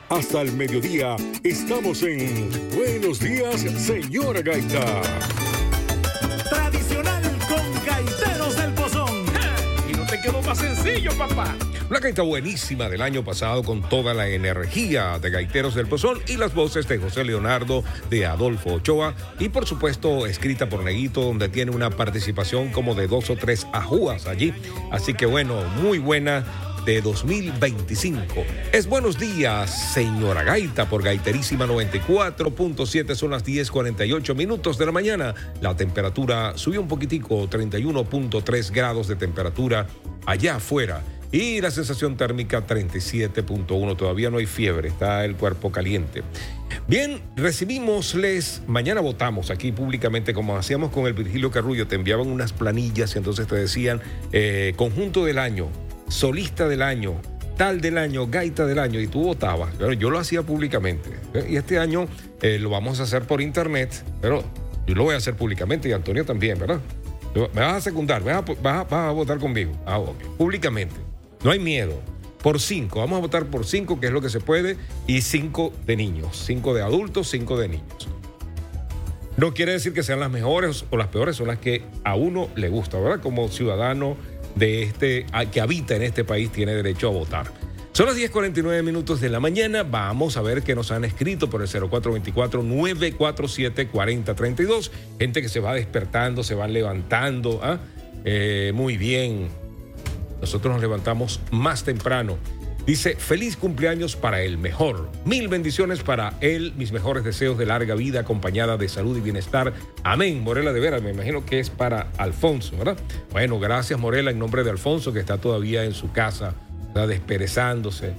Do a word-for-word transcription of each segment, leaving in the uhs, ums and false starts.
Hasta el mediodía estamos en Buenos Días, señora Gaita. Tradicional con Gaiteros del Pozón. Y no te quedó más sencillo, papá. Una gaita buenísima del año pasado con toda la energía de Gaiteros del Pozón y las voces de José Leonardo, de Adolfo Ochoa y por supuesto escrita por Neguito, donde tiene una participación como de dos o tres ajúas allí. Así que bueno, muy buena de dos mil veinticinco. Es Buenos Días, señora Gaita, por Gaiterísima noventa y cuatro punto siete. Son las diez cuarenta y ocho minutos de la mañana. La temperatura subió un poquitico, treinta y uno punto tres grados de temperatura allá afuera. Y la sensación térmica treinta y siete punto uno. Todavía no hay fiebre, está el cuerpo caliente. Bien, recibimosles, mañana votamos aquí públicamente como hacíamos con el Virgilio Carrullo. Te enviaban unas planillas y entonces te decían eh, conjunto del año, solista del año, tal del año, gaita del año, y tú votabas. Bueno, yo lo hacía públicamente. ¿eh? Y este año eh, lo vamos a hacer por internet, pero yo lo voy a hacer públicamente y Antonio también, ¿verdad? Me vas a secundar, vas a, vas a, vas a votar conmigo. Ah, okay. Públicamente. No hay miedo. Por cinco. Vamos a votar por cinco, que es lo que se puede, y cinco de niños. Cinco de adultos, cinco de niños. No quiere decir que sean las mejores o las peores, son las que a uno le gusta, ¿verdad? Como ciudadano de este, que habita en este país, tiene derecho a votar. Son las diez cuarenta y nueve minutos de la mañana. Vamos a ver qué nos han escrito por el cero cuatro dos cuatro, nueve cuatro siete, cuatro cero tres dos. Gente que se va despertando, se van levantando. ¿ah? Eh, muy bien. Nosotros nos levantamos más temprano. Dice, feliz cumpleaños para el mejor. Mil bendiciones para él. Mis mejores deseos de larga vida acompañada de salud y bienestar. Amén. Morela de Vera, me imagino que es para Alfonso, ¿verdad? Bueno, gracias Morela en nombre de Alfonso, que está todavía en su casa, está desperezándose.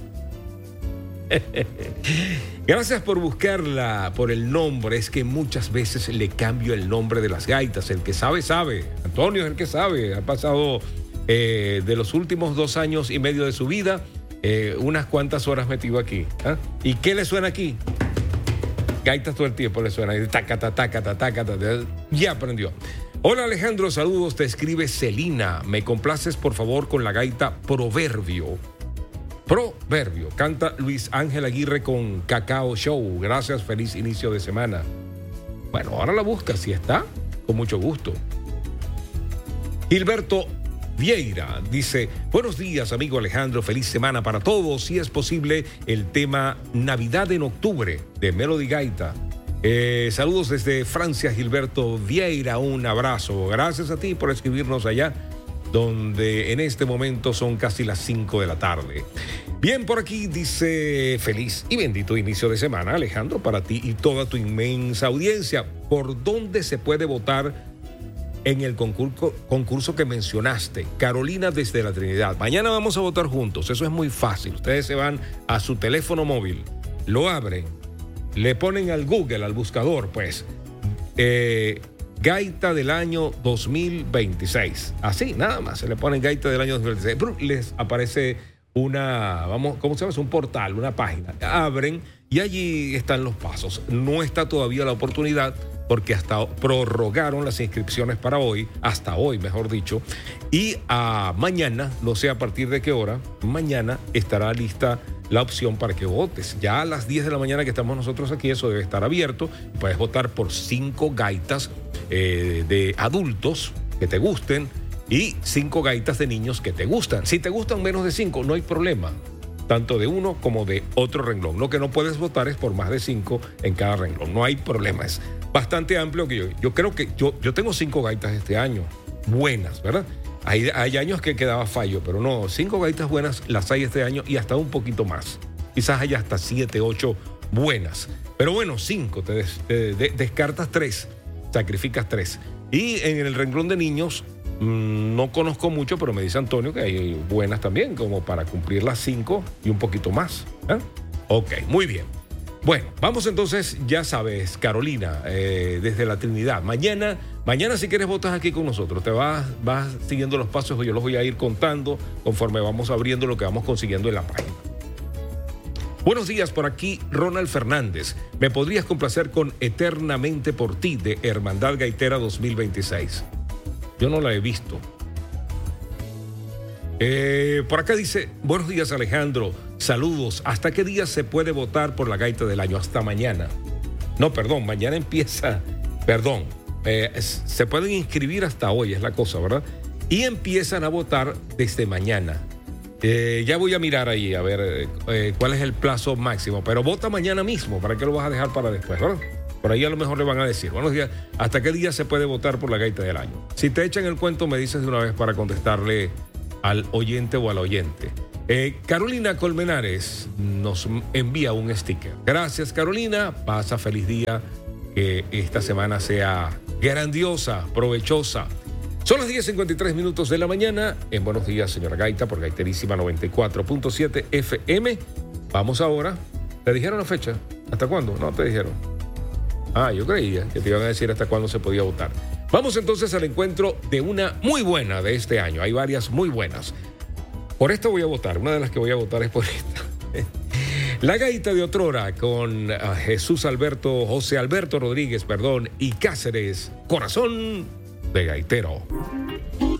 Gracias por buscarla por el nombre. Es que muchas veces le cambio el nombre de las gaitas. El que sabe, sabe. Antonio es el que sabe. Ha pasado eh, de los últimos dos años y medio de su vida, eh, unas cuantas horas metido aquí. ¿eh? ¿Y qué le suena aquí? Gaitas todo el tiempo le suena. Taca, taca, taca, taca, taca. Ya aprendió. Hola Alejandro, saludos. Te escribe Celina. Me complaces por favor con la gaita Proverbio. Proverbio. Canta Luis Ángel Aguirre con Cacao Show. Gracias, feliz inicio de semana. Bueno, ahora la busca. Si está, con mucho gusto. Gilberto Vieira dice, buenos días amigo Alejandro, feliz semana para todos. Si es posible, el tema Navidad en Octubre de Melody Gaita. Eh, saludos desde Francia, Gilberto Vieira, un abrazo. Gracias a ti por escribirnos allá, donde en este momento son casi las cinco de la tarde. Bien, por aquí dice, feliz y bendito inicio de semana, Alejandro, para ti y toda tu inmensa audiencia. ¿Por dónde se puede votar en el concurso, concurso que mencionaste? Carolina desde la Trinidad. Mañana vamos a votar juntos, eso es muy fácil. Ustedes se van a su teléfono móvil, lo abren, le ponen al Google, al buscador, pues, eh, Gaita del año dos mil veintiséis. Así, nada más, se le ponen Gaita del año dos mil veintiséis. Les aparece una, vamos, ¿cómo se llama? Es un portal, una página. Abren y allí están los pasos. No está todavía la oportunidad porque hasta prorrogaron las inscripciones para hoy, hasta hoy mejor dicho, y a mañana, no sé a partir de qué hora, mañana estará lista la opción para que votes. Ya a las diez de la mañana que estamos nosotros aquí, eso debe estar abierto. Puedes votar por cinco gaitas eh, de adultos que te gusten y cinco gaitas de niños que te gustan. Si te gustan menos de cinco, no hay problema, tanto de uno como de otro renglón. Lo que no puedes votar es por más de cinco en cada renglón. No hay problema, es bastante amplio. Que yo, yo creo que yo, yo tengo cinco gaitas este año, buenas, ¿verdad? Hay, hay años que quedaba fallo, pero no, cinco gaitas buenas las hay este año y hasta un poquito más. Quizás haya hasta siete, ocho buenas. Pero bueno, cinco, te, des, te de, descartas tres, sacrificas tres. Y en el renglón de niños, mmm, no conozco mucho, pero me dice Antonio que hay buenas también, como para cumplir las cinco y un poquito más. ¿eh? Ok, muy bien. Bueno, vamos entonces, ya sabes, Carolina, eh, desde la Trinidad. Mañana, mañana si quieres votas aquí con nosotros. Te vas, vas siguiendo los pasos, yo los voy a ir contando conforme vamos abriendo lo que vamos consiguiendo en la página. Buenos días, por aquí Ronald Fernández. ¿Me podrías complacer con Eternamente por ti de Hermandad Gaitera dos mil veintiséis? Yo no la he visto. Eh, por acá dice, buenos días Alejandro. Saludos. ¿Hasta qué día se puede votar por la gaita del año? Hasta mañana. No, perdón, mañana empieza, perdón, eh, se pueden inscribir hasta hoy, es la cosa, ¿verdad? Y empiezan a votar desde mañana. Eh, ya voy a mirar ahí a ver eh, cuál es el plazo máximo, pero vota mañana mismo. ¿Para qué lo vas a dejar para después, verdad? Por ahí a lo mejor le van a decir, buenos días, ¿hasta qué día se puede votar por la gaita del año? Si te echan el cuento, me dices de una vez para contestarle al oyente o al oyente. Eh, Carolina Colmenares nos envía un sticker. Gracias, Carolina. Pasa feliz día. Que esta semana sea grandiosa, provechosa. Son las diez cincuenta y tres minutos de la mañana. En Buenos Días, señora Gaita, por Gaiterísima noventa y cuatro punto siete F M. Vamos ahora. ¿Te dijeron la fecha? ¿Hasta cuándo? No te dijeron. Ah, yo creía que te iban a decir hasta cuándo se podía votar. Vamos entonces al encuentro de una muy buena de este año. Hay varias muy buenas. Por esta voy a votar. Una de las que voy a votar es por esta. La gaita de otrora con uh, Jesús Alberto, José Alberto Rodríguez, perdón, y Cáceres, Corazón de Gaitero.